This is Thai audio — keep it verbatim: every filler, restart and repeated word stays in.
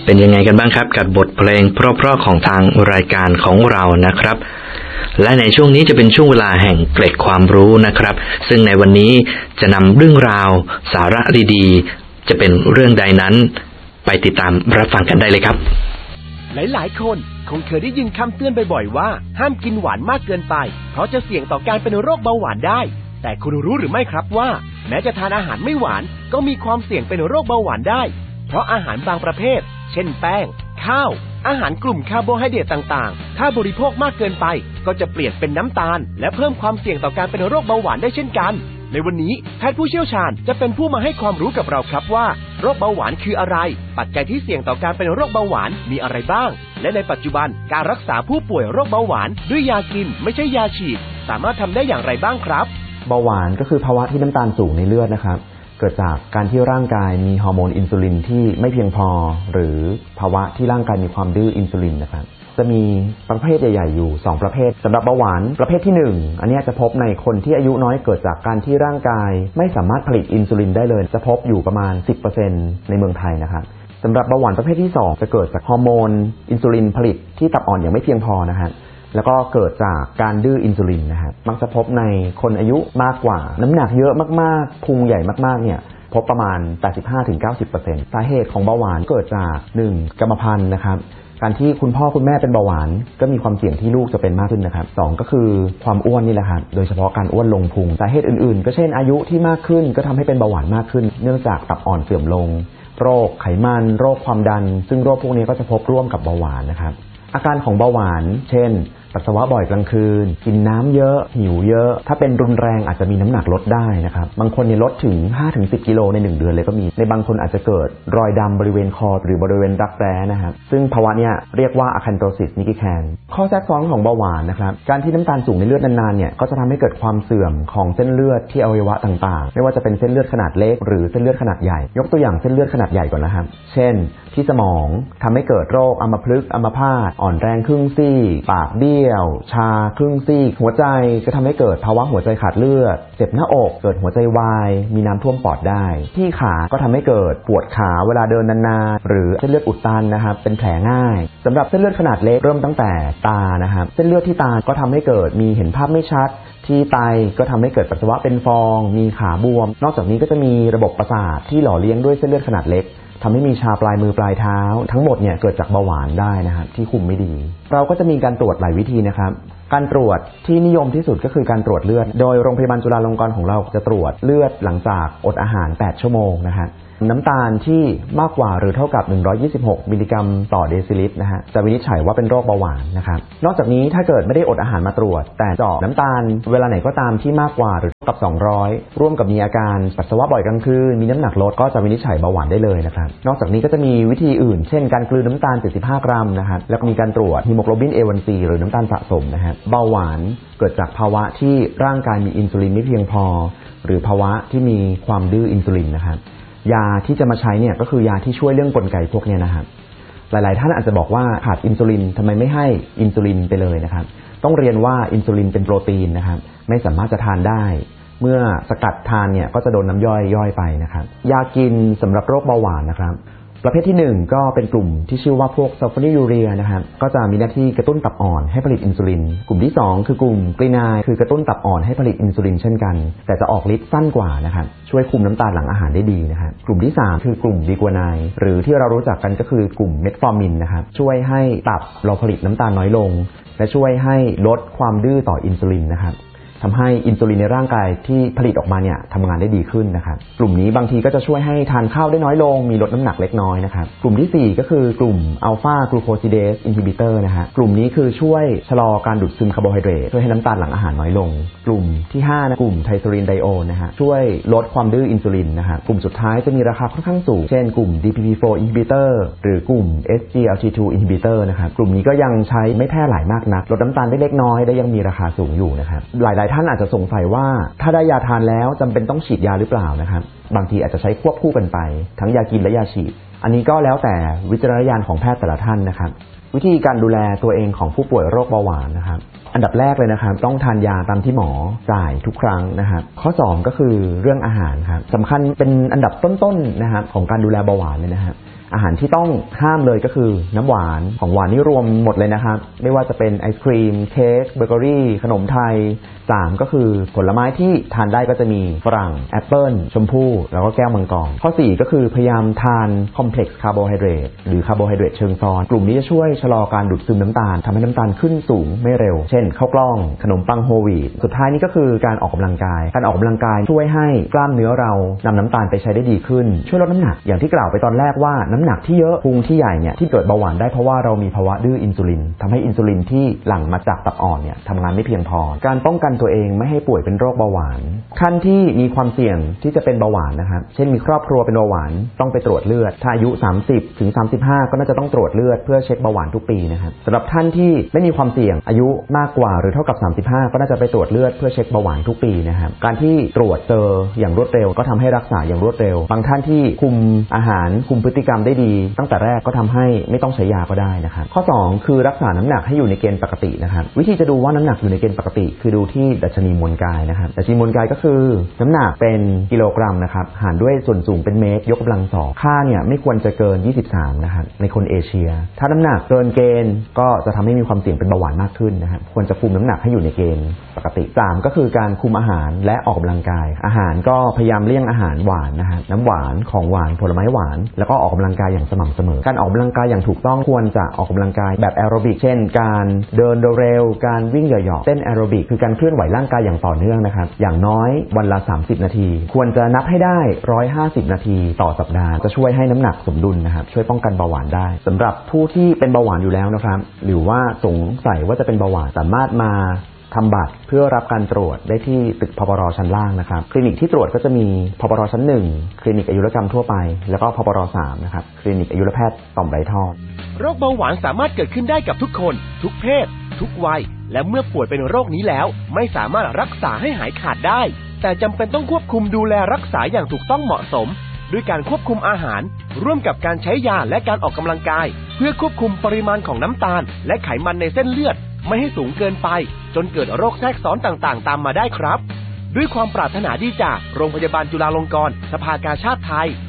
เป็นยังไงกันบ้างครับกับบทเพลงเพราะๆของทางรายการของเรานะครับและในช่วงนี้จะเป็นช่วงเวลาแห่งเกร็ดความรู้นะครับซึ่งในวันนี้จะนำเรื่องราวสาระดีๆจะเป็นเรื่องใดนั้นไปติดตามรับฟังกันได้เลยครับหลายๆคนคงเคยได้ยินคำเตือนบ่อยๆว่าห้ามกินหวานมากเกินไปเพราะจะเสี่ยงต่อการเป็นโรคเบาหวานได้แต่คุณรู้หรือไม่ครับว่าแม้จะทานอาหารไม่หวานก็มีความเสี่ยงเป็นโรคเบาหวานได้เพราะอาหารบางประเภทเช่นแป้งข้าวอาหารกลุ่มคาร์โบไฮเดรตต่างๆถ้าบริโภคมากเกินไปก็จะเปลี่ยนเป็นน้ำตาลและเพิ่มความเสี่ยงต่อการเป็นโรคเบาหวานได้เช่นกันในวันนี้แพทย์ผู้เชี่ยวชาญจะเป็นผู้มาให้ความรู้กับเราครับว่าโรคเบาหวานคืออะไรปัจจัยที่เสี่ยงต่อการเป็นโรคเบาหวานมีอะไรบ้างและในปัจจุบันการรักษาผู้ป่วยโรคเบาหวานด้วยยากินไม่ใช่ยาฉีดสามารถทำได้อย่างไรบ้างครับเบาหวานก็คือภาวะที่น้ำตาลสูงในเลือดนะครับเกิดจากการที่ร่างกายมีฮอร์โมนอินซูลินที่ไม่เพียงพอหรือภาวะที่ร่างกายมีความดื้ออินซูลินนะครับจะมีประเภทใหญ่ๆอยู่สองประเภทสำหรับเบาหวานประเภทที่หนึ่งอันนี้จะพบในคนที่อายุน้อยเกิดจากการที่ร่างกายไม่สามารถผลิตอินซูลินได้เลยจะพบอยู่ประมาณ สิบเปอร์เซ็นต์ ในเมืองไทยนะครับสำหรับเบาหวานประเภทที่สองจะเกิดจากฮอร์โมนอินซูลินผลิตที่ตับอ่อนอย่างไม่เพียงพอนะครับแล้วก็เกิดจากการดื้ออินซูลินนะครับมักจะพบในคนอายุมากกว่าน้ำหนักเยอะมากๆพุงใหญ่มากๆเนี่ยพบประมาณ แปดสิบห้าถึงเก้าสิบเปอร์เซ็นต์ สาเหตุของเบาหวานเกิดจากหนึ่งกรรมพันธุ์นะครับการที่คุณพ่อคุณแม่เป็นเบาหวานก็มีความเสี่ยงที่ลูกจะเป็นมากขึ้นนะครับสองก็คือความอ้วนนี่แหละครับโดยเฉพาะการอ้วนลงพุงสาเหตุอื่นๆก็เช่นอายุที่มากขึ้นก็ทำให้เป็นเบาหวานมากขึ้นเนื่องจากตับอ่อนเสื่อมลงโรคไขมันโรคความดันซึ่งโรคพวกนี้ก็จะพบร่วมกับเบาหวานนะครับอาการของเบาหวานเช่นปัสสาวะบ่อยกลางคืนกินน้ำเยอะหิวเยอะถ้าเป็นรุนแรงอาจจะมีน้ำหนักลดได้นะครับบางคนเนี่ยลดถึง ห้าถึงสิบ กิโลในหนึ่งเดือนเลยก็มีในบางคนอาจจะเกิดรอยดำบริเวณคอหรือบริเวณรักแร้นะครับซึ่งภาวะเนี้ยเรียกว่าอะแคนโทซิสนิกิแคนข้อแทรกซ้อนของเบาหวานนะครับการที่น้ำตาลสูงในเลือดนานๆเนี่ยก็จะทำให้เกิดความเสื่อมของเส้นเลือดที่อวัยวะต่างๆไม่ว่าจะเป็นเส้นเลือดขนาดเล็กหรือเส้นเลือดขนาดใหญ่ยกตัวอย่างเส้นเลือดขนาดใหญ่ก่อนนะครับเช่นที่สมองทำให้เกิดโรคอัมพฤกษ์อัมพาตอ่อนแรงครึ่งซี่ปากเบี้ยวชาครึ่งซีกหัวใจก็ทำให้เกิดภาวะหัวใจขาดเลือดเจ็บหน้าอกเกิดหัวใจวายมีน้ำท่วมปอดได้ที่ขาก็ทำให้เกิดปวดขาเวลาเดินนานๆหรือเส้นเลือดอุดตันนะครับเป็นแผลง่ายสำหรับเส้นเลือดขนาดเล็กเริ่มตั้งแต่ตานะครับเส้นเลือดที่ตาก็ทำให้เกิดมีเห็นภาพไม่ชัดที่ไตก็ทำให้เกิดปัสสาวะเป็นฟองมีขาบวมนอกจากนี้ก็จะมีระบบประสาทที่หล่อเลี้ยงด้วยเส้นเลือดขนาดเล็กทำให้มีชาปลายมือปลายเท้าทั้งหมดเนี่ยเกิดจากเบาหวานได้นะครับที่คุมไม่ดีเราก็จะมีการตรวจหลายวิธีนะครับการตรวจที่นิยมที่สุดก็คือการตรวจเลือดโดยโรงพยาบาลจุฬาลงกรณ์ของเราจะตรวจเลือดหลังจากอดอาหารแปดชั่วโมงนะครับน้ำตาลที่มากกว่าหรือเท่ากับหนึ่งร้อยยี่สิบหกมิลลิกรัมต่อเดซิลิตรนะฮะจะวินิจฉัยว่าเป็นโรคเบาหวานนะครับนอกจากนี้ถ้าเกิดไม่ได้อดอาหารมาตรวจแต่เจาะน้ำตาลเวลาไหนก็ตามที่มากกว่าหรือเท่ากับสองร้อยร่วมกับมีอาการปัสสาวะบ่อยกลางคืนมีน้ำหนักลดก็จะวินิจฉัยเบาหวานได้เลยนะครับนอกจากนี้ก็จะมีวิธีอื่นเช่นการกลืนน้ำตาลเจ็ดสิบห้ากรัมนะครับแล้วก็มีการตรวจฮีโมโกลบิน เอ วัน ซี หรือน้ำตาลสะสมนะฮะเบาหวานเกิดจากภาวะที่ร่างกายมีอินซูลินไม่เพียงพอหรือภาวะที่มีความดื้ออินซูลินนะครับยาที่จะมาใช้เนี่ยก็คือยาที่ช่วยเรื่องกลไกพวกนี้นะครับหลายๆท่านอาจจะบอกว่าขาดอินซูลินทำไมไม่ให้อินซูลินไปเลยนะครับต้องเรียนว่าอินซูลินเป็นโปรตีนนะครับไม่สามารถจะทานได้เมื่อสกัดทานเนี่ยก็จะโดนน้ำย่อยย่อยไปนะครับยากินสำหรับโรคเบาหวานนะครับประเภทที่หนึ่งก็เป็นกลุ่มที่ชื่อว่าพวกซัลฟอนิลยูเรียนะครับก็จะมีหน้าที่กระตุ้นตับอ่อนให้ผลิตอินซูลินกลุ่มที่สองคือกลุ่มกรีนายคือกระตุ้นตับอ่อนให้ผลิตอินซูลินเช่นกันแต่จะออกฤทธิ์สั้นกว่านะครับช่วยคุมน้ำตาลหลังอาหารได้ดีนะครับกลุ่มที่สามคือกลุ่มดีกวานายหรือที่เรารู้จักกันก็คือกลุ่มเมทฟอร์มินนะครับช่วยให้ตับเราผลิตน้ำตาลน้อยลงและช่วยให้ลดความดื้อต่ออินซูลินนะครับทำให้อินซูลินในร่างกายที่ผลิตออกมาเนี่ยทำงานได้ดีขึ้นนะครับกลุ่มนี้บางทีก็จะช่วยให้ทานข้าวได้น้อยลงมีลดน้ำหนักเล็กน้อยนะครับกลุ่มที่สี่ก็คือกลุ่มอัลฟากลูโคซิเดสอินฮิบิเตอร์นะฮะกลุ่มนี้คือช่วยชะลอการดูดซึมคาร์โบไฮเดรตช่วยให้น้ำตาลหลั่งอาหารน้อยลงกลุ่มที่ห้านะกลุ่มไทโซลินไดโอนนะฮะช่วยลดความดื้ออินซูลินนะฮะกลุ่มสุดท้ายจะมีราคาค่อนข้างสูงเช่นกลุ่ม ดี พี พี โฟร์ inhibitor หรือกลุ่ม เอส จี แอล ที ทู inhibitor นะครับกลุ่มนี้ก็ยังใช้ไม่แพร่หลายมากนักลดน้ำตาลได้เล็กน้อยและยังมีราคาสูงอยู่นะครับหลายๆท่านอาจจะสงสัยว่าถ้าได้ยาทานแล้วจำเป็นต้องฉีดยาหรือเปล่านะครับบางทีอาจจะใช้ควบคู่กันไปทั้งยากินและยาฉีดอันนี้ก็แล้วแต่วิจารณญาณของแพทย์แต่ละท่านนะครับวิธีการดูแลตัวเองของผู้ป่วยโรคเบาหวานนะครับอันดับแรกเลยนะครับต้องทานยาตามที่หมอจ่ายทุกครั้งนะครับข้อสองก็คือเรื่องอาหารครับสำคัญเป็นอันดับต้นๆนะครับของการดูแลเบาหวานเลยนะครับอาหารที่ต้องห้ามเลยก็คือน้ำหวานของหวานนี่รวมหมดเลยนะครับไม่ว่าจะเป็นไอศครีมเค้กเบเกอรี่ขนมไทยสามก็คือผลไม้ที่ทานได้ก็จะมีฝรั่งแอปเปิลชมพู่แล้วก็แก้วมังกรข้อสี่ก็คือพยายามทานคอมเพล็กซ์คาร์โบไฮเดรตหรือคาร์โบไฮเดรตเชิงซ้อนกลุ่มนี้จะช่วยชะลอการดูดซึมน้ำตาลทำให้น้ำตาลขึ้นสูงไม่เร็วเช่นข้าวกล้องขนมปังโฮลวีตสุดท้ายนี้ก็คือการออกกำลังกายการออกกำลังกายช่วยให้กล้ามเนื้อเรานำน้ำตาลไปใช้ได้ดีขึ้นช่วยลดน้ำหนักอย่างที่กล่าวไปตอนแรกว่าน้ำหนักที่เยอะพุงที่ใหญ่เนี่ยที่เกิดเบาหวานได้เพราะว่าเรามีภาวะดื้ออินซูลินทำให้อินซูลินที่หลั่งมาจากตับอ่อนเนี่ยทำงานไม่เพียงพอการป้องกันตัวเองไม่ให้ป่วยเป็นโรคเบาหวานขั้นที่มีความเสี่ยงที่จะเป็นเบาหวานนะครับเช่นมีครอบครัวเป็นเบาหวานต้องไปตรวจเลือดถ้าอายุสามสิบถึงสามสิบห้าก็น่าจะต้องตรวจเลือดเพื่อเช็คเบาหวานทุกปีนะครับสำหรับท่านที่ไม่มีความเสี่ยงอายุมากกว่าหรือเท่ากับสามสิบห้าก็น่าจะไปตรวจเลือดเพื่อเช็คเบาหวานทุกปีนะครับการที่ตรวจเจออย่างรวดเร็วก็ทำให้รักษาอย่างรวดเร็วบางท่านที่คุมอาหารคุมพฤติกรรมได้ดีตั้งแต่แรกก็ทำให้ไม่ต้องใช้ยาก็ได้นะครับข้อสองคือรักษาน้ำหนักให้อยู่ในเกณฑ์ปกตินะครับวิธีจะดูว่าน้ำหนักอยู่ในเกณฑ์ปกติคือดูที่ดัชนีมวลกายนะครับดัชนีมวลกายก็คือน้ำหนักเป็นกิโลกรัมนะครับหารด้วยส่วนสูงเป็นเมตรยกกำลังสองค่าเนี่ยไม่ควรจะเกินยี่สิบสามนะครับในคนเอเชียถ้าน้ำหนักเกินเกณฑ์ก็จะทำให้มีความเสี่ยงเป็นเบาหวานมากขึ้นนะครับควรจะคุมน้ำหนักให้อยู่ในเกณฑ์ปกติสามก็คือการคุมอาหารและออกกำลังกายอาหารก็พยายามเลี่ยงอาหารหวานนะฮะน้ำหวานของหวานผลไม้หวานแล้วก็ออกกำลังกายอย่างสม่ำเสมอการออกกำลังกายอย่างถูกต้องควรจะออกกำลังกายแบบแอโรบิกเช่นการเดินเร็วการวิ่งเหยาะๆเต้นแอโรบิกคือการเคลื่อนไหวร่างกายอย่างต่อเนื่องนะครับอย่างน้อยวันละสามสิบนาทีควรจะนับให้ได้หนึ่งร้อยห้าสิบนาทีต่อสัปดาห์จะช่วยให้น้ำหนักสมดุลนะครับช่วยป้องกันเบาหวานได้สำหรับผู้ที่เป็นเบาหวานอยู่แล้วนะครับหรือว่าสงสัยว่าจะเป็นเบาหวานสามารถมาทำบัตรเพื่อรับการตรวจได้ที่ตึกพปร.ชั้นล่างนะครับคลินิกที่ตรวจก็จะมีพปร.ชั้นหนึ่งคลินิกอายุรกรรมทั่วไปแล้วก็พปร.สามนะครับคลินิกอายุรแพทย์ต่อมไรท่อโรคเบาหวานสามารถเกิดขึ้นได้กับทุกคนทุกเพศทุกวัยและเมื่อป่วยเป็นโรคนี้แล้วไม่สามารถรักษาให้หายขาดได้แต่จำเป็นต้องควบคุมดูแลรักษาอย่างถูกต้องเหมาะสมด้วยการควบคุมอาหารร่วมกับการใช้ยาและการออกกำลังกายเพื่อควบคุมปริมาณของน้ำตาลและไขมันในเส้นเลือดไม่ให้สูงเกินไปจนเกิดโรคแทรกซ้อนต่างๆตามมาได้ครับด้วยความปรารถนาดีจากโรงพยาบาลจุฬาลงกรณ์สภากาชาดไทย